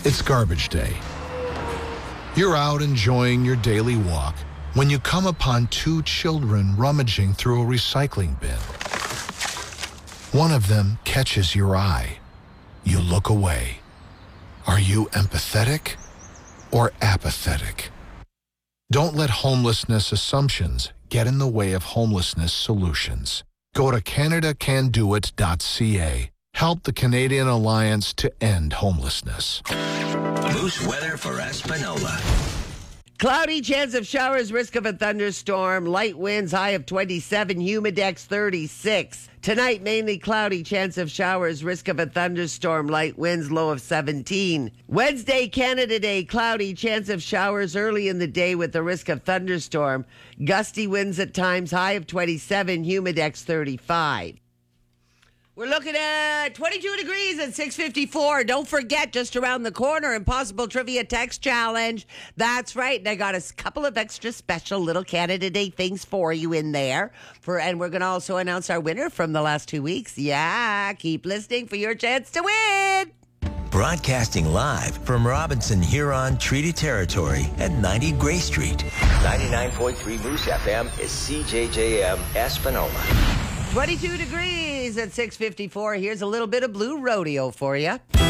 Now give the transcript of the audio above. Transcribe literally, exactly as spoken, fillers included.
It's garbage day. You're out enjoying your daily walk when you come upon two children rummaging through a recycling bin. One of them catches your eye. You look away. Are you empathetic or apathetic? Don't let homelessness assumptions get in the way of homelessness solutions. Go to Canada Can Do It dot C A. Help the Canadian Alliance to end homelessness. Moose weather for Espanola. Cloudy, chance of showers, risk of a thunderstorm, light winds, high of twenty-seven, humidex thirty-six. Tonight, mainly cloudy, chance of showers, risk of a thunderstorm, light winds, low of seventeen. Wednesday, Canada Day, cloudy, chance of showers early in the day with the risk of thunderstorm, gusty winds at times, high of twenty-seven, humidex thirty-five. We're looking at twenty-two degrees at six fifty-four. Don't forget, just around the corner, Impossible Trivia Text Challenge. That's right. And I got a couple of extra special little Canada Day things for you in there. For And we're going to also announce our winner from the last two weeks. Yeah, keep listening for your chance to win. Broadcasting live from Robinson Huron Treaty Territory at ninety Gray Street. ninety-nine point three Moose F M is C J J M Espanola. twenty-two degrees at six fifty-four. Here's a little bit of Blue Rodeo for you.